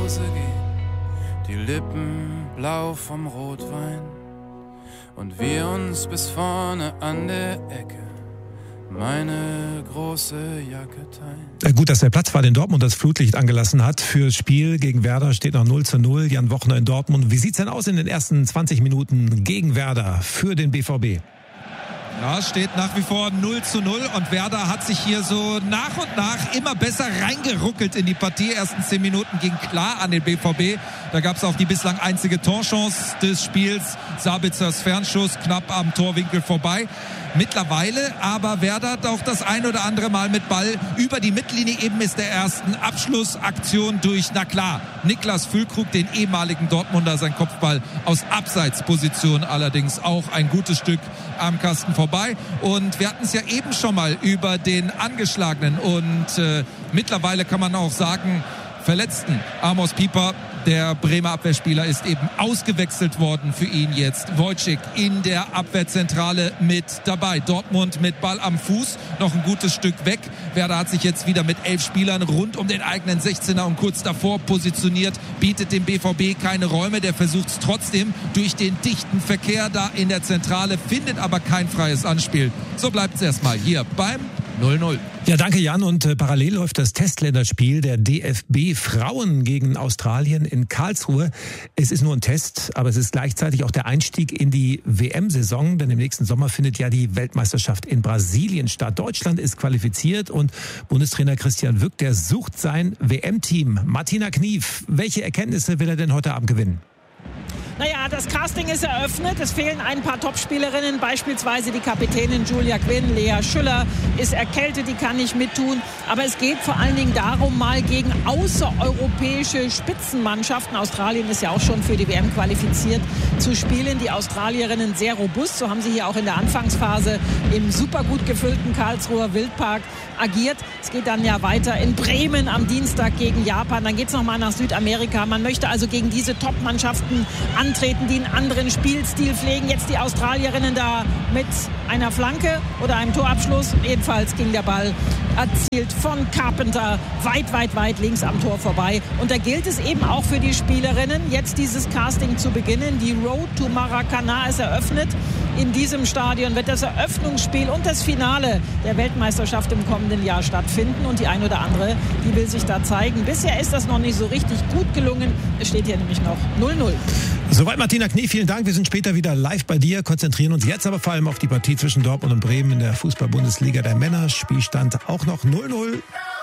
Hause gehen, die Lippen blau vom Rotwein und wir uns bis vorne an der Ecke meine große Jacke teilen. Gut, dass der Platzwart in Dortmund das Flutlicht angelassen hat. Fürs Spiel gegen Werder steht noch 0:0. Jan Wochner in Dortmund. Wie sieht's denn aus in den ersten 20 Minuten gegen Werder für den BVB? Ja, steht nach wie vor 0:0 und Werder hat sich hier so nach und nach immer besser reingeruckelt in die Partie. Ersten 10 Minuten ging klar an den BVB. Da gab es auch die bislang einzige Torchance des Spiels. Sabitzers Fernschuss knapp am Torwinkel vorbei. Mittlerweile aber Werder hat auch das ein oder andere Mal mit Ball über die Mittellinie. Eben ist der ersten Abschlussaktion durch, na klar, Niklas Füllkrug, den ehemaligen Dortmunder, sein Kopfball aus Abseitsposition allerdings auch ein gutes Stück am Kasten vorbei. Und wir hatten es ja eben schon mal über den angeschlagenen und mittlerweile kann man auch sagen, verletzten Amos Pieper. Der Bremer Abwehrspieler ist eben ausgewechselt worden für ihn jetzt. Wojcik in der Abwehrzentrale mit dabei. Dortmund mit Ball am Fuß, noch ein gutes Stück weg. Werder hat sich jetzt wieder mit 11 Spielern rund um den eigenen 16er und kurz davor positioniert, bietet dem BVB keine Räume. Der versucht es trotzdem durch den dichten Verkehr da in der Zentrale, findet aber kein freies Anspiel. So bleibt es erstmal hier beim 0:0. Ja, danke Jan. Und parallel läuft das Testländerspiel der DFB Frauen gegen Australien in Karlsruhe. Es ist nur ein Test, aber es ist gleichzeitig auch der Einstieg in die WM-Saison, denn im nächsten Sommer findet ja die Weltmeisterschaft in Brasilien statt. Deutschland ist qualifiziert und Bundestrainer Christian Wück, der sucht sein WM-Team. Martina Knief, welche Erkenntnisse will er denn heute Abend gewinnen? Naja, das Casting ist eröffnet. Es fehlen ein paar Topspielerinnen, beispielsweise die Kapitänin Julia Quinn. Lea Schüller ist erkältet, die kann nicht mittun. Aber es geht vor allen Dingen darum, mal gegen außereuropäische Spitzenmannschaften, Australien ist ja auch schon für die WM qualifiziert, zu spielen. Die Australierinnen sehr robust, so haben sie hier auch in der Anfangsphase im super gut gefüllten Karlsruher Wildpark agiert. Es geht dann ja weiter in Bremen am Dienstag gegen Japan. Dann geht es nochmal nach Südamerika. Man möchte also gegen diese Top-Mannschaften antreten, die einen anderen Spielstil pflegen. Jetzt die Australierinnen da mit einer Flanke oder einem Torabschluss. Jedenfalls ging der Ball erzielt von Carpenter weit links am Tor vorbei. Und da gilt es eben auch für die Spielerinnen, jetzt dieses Casting zu beginnen. Die Road to Maracana ist eröffnet. In diesem Stadion wird das Eröffnungsspiel und das Finale der Weltmeisterschaft im kommenden Jahr stattfinden. Und die ein oder andere, die will sich da zeigen. Bisher ist das noch nicht so richtig gut gelungen. Es steht hier nämlich noch 0:0. Soweit Martina Knief, vielen Dank. Wir sind später wieder live bei dir, konzentrieren uns jetzt aber vor allem auf die Partie zwischen Dortmund und Bremen in der Fußball-Bundesliga der Männer. Spielstand auch noch 0:0.